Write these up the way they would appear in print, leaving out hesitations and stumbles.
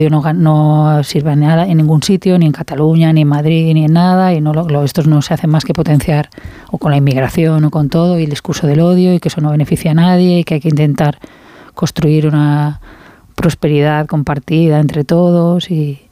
no sirve en ningún sitio, ni en Cataluña, ni en Madrid, ni en nada, y estos no se hacen más que potenciar o con la inmigración o con todo, y el discurso del odio, y que eso no beneficia a nadie, y que hay que intentar construir una prosperidad compartida entre todos,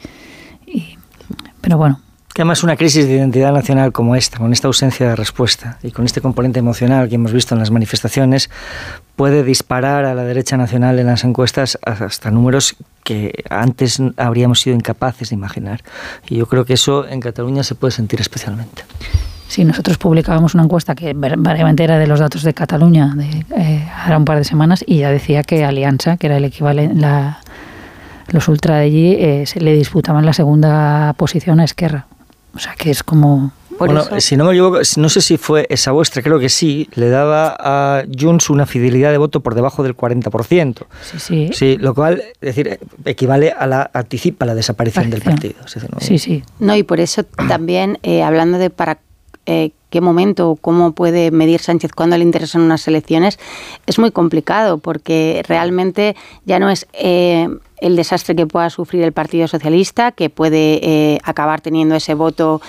pero bueno. Que además una crisis de identidad nacional como esta, con esta ausencia de respuesta y con este componente emocional que hemos visto en las manifestaciones, puede disparar a la derecha nacional en las encuestas hasta números que antes habríamos sido incapaces de imaginar. Y yo creo que eso en Cataluña se puede sentir especialmente. Sí, nosotros publicábamos una encuesta que variamente era de los datos de Cataluña, ahora un par de semanas, y ya decía que Alianza, que era el equivalente, los ultra de allí, se le disputaban la segunda posición a Esquerra. O sea, que es como... Bueno, si no me equivoco, no sé si fue esa vuestra, creo que sí, le daba a Junts una fidelidad de voto por debajo del 40%. Sí. Sí, lo cual, es decir, equivale anticipa la desaparición del partido. Es decir, ¿no? Sí. No, y por eso también, hablando de para qué momento o cómo puede medir Sánchez cuándo le interesan unas elecciones, es muy complicado, porque realmente ya no es... el desastre que pueda sufrir el Partido Socialista, que puede acabar teniendo ese voto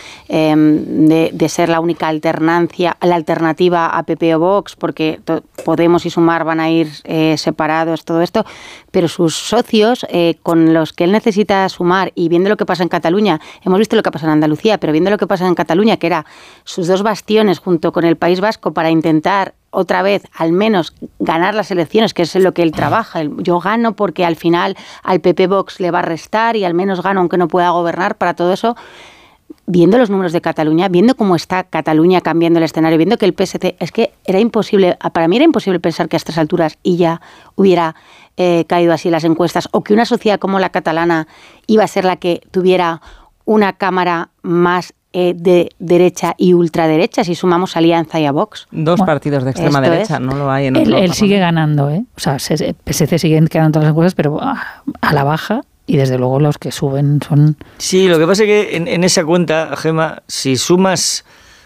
de ser la única alternativa a PP o Vox, porque Podemos y Sumar van a ir separados, todo esto, pero sus socios, con los que él necesita sumar, y viendo lo que pasa en Cataluña, hemos visto lo que pasa en Andalucía, pero viendo lo que pasa en Cataluña, que era sus dos bastiones junto con el País Vasco para intentar otra vez, al menos, ganar las elecciones, que es en lo que él trabaja. Yo gano porque al final al PP Vox le va a restar y al menos gano aunque no pueda gobernar. Para todo eso, viendo los números de Cataluña, viendo cómo está Cataluña cambiando el escenario, viendo que el PSC, es que era imposible, para mí era imposible pensar que a estas alturas y ya hubiera caído así las encuestas, o que una sociedad como la catalana iba a ser la que tuviera una cámara más de derecha y ultraderecha, si sumamos Alianza y a Vox. Dos partidos de extrema derecha, no lo hay en otro. Él sigue ganando, O sea, PSC siguen quedando todas las encuestas, pero a la baja, y desde luego los que suben son... Sí, lo que pasa es que en esa cuenta, Gemma, si sumas...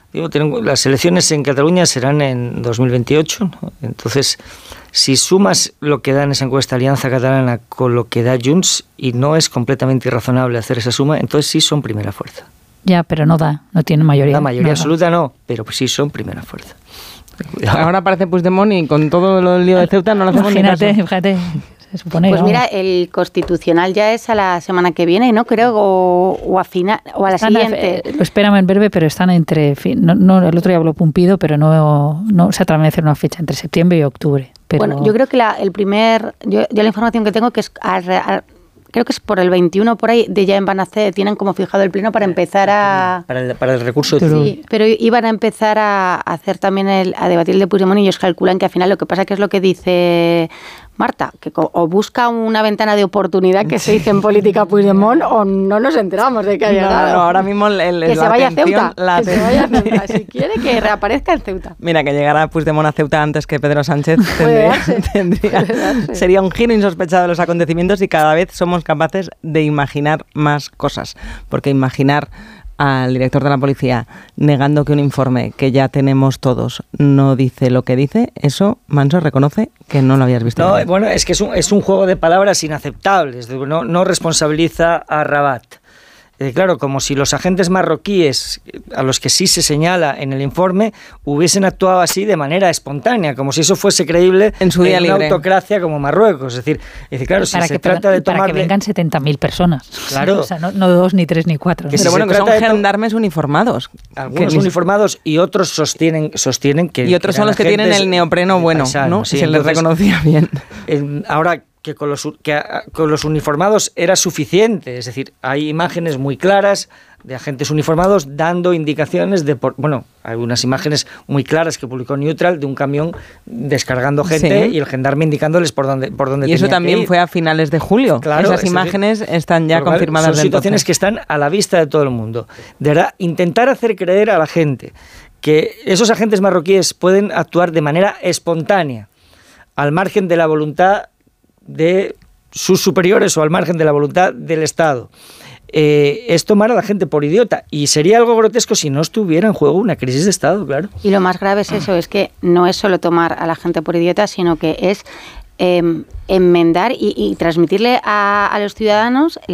las elecciones en Cataluña serán en 2028, ¿no? Entonces, si sumas lo que da en esa encuesta Alianza Catalana con lo que da Junts, y no es completamente irrazonable hacer esa suma, entonces sí son primera fuerza. Ya, pero no tiene mayoría. La mayoría absoluta no, pero sí son primera fuerza. Cuidado. Ahora aparece Puigdemont y con todo el lío de Ceuta no lo hacemos ni caso. Fíjate. Se supone, pues mira, el Constitucional ya es a la semana que viene, ¿no? Creo, o a la siguiente. Lo esperan en breve, pero están entre... No, el otro día habló Pumpido, pero no se atreve a hacer una fecha entre septiembre y octubre. Pero... Bueno, yo creo que yo la información que tengo que es... creo que es por el 21 por ahí, de ya van a hacer, tienen como fijado el pleno para empezar a... Para el recurso de... Sí, pero iban a empezar a hacer también a debatir el de Puigdemont, y ellos calculan que al final lo que pasa que es lo que dice Marta, que o busca una ventana de oportunidad, que se dice en política Puigdemont, o no nos enteramos de que ha llegado. No, ahora mismo que se vaya a Ceuta, se vaya a Ceuta, si quiere que reaparezca en Ceuta. Mira, que llegara Puigdemont a Ceuta antes que Pedro Sánchez sería un giro insospechado de los acontecimientos, y cada vez somos capaces de imaginar más cosas, porque imaginar al director de la policía negando que un informe que ya tenemos todos no dice lo que dice, eso, Manso, reconoce que no lo habías visto. No, bueno, es que es un juego de palabras inaceptables. No responsabiliza a Rabat. Claro, como si los agentes marroquíes, a los que sí se señala en el informe, hubiesen actuado así de manera espontánea, como si eso fuese creíble en su día libre. Una autocracia como Marruecos. Es decir, claro, si se trata de tomar... Para que vengan 70.000 personas. Claro. O sea, no 2, ni 3, ni 4. Pero bueno, que son gendarmes uniformados. Algunos uniformados, y otros sostienen que... Y otros son los que tienen el neopreno bueno, ¿no? Sí, se les reconocía bien. Ahora... que con los uniformados era suficiente, es decir, hay imágenes muy claras de agentes uniformados dando indicaciones hay unas imágenes muy claras que publicó Neutral de un camión descargando gente, y el gendarme indicándoles por dónde y eso también fue a finales de julio. Claro, esas imágenes están ya confirmadas. Son situaciones que están a la vista de todo el mundo. De verdad, intentar hacer creer a la gente que esos agentes marroquíes pueden actuar de manera espontánea, al margen de la voluntad de sus superiores o al margen de la voluntad del Estado, es tomar a la gente por idiota, y sería algo grotesco si no estuviera en juego una crisis de Estado, claro. Y lo más grave es eso, es que no es solo tomar a la gente por idiota, sino que es enmendar y transmitirle a los ciudadanos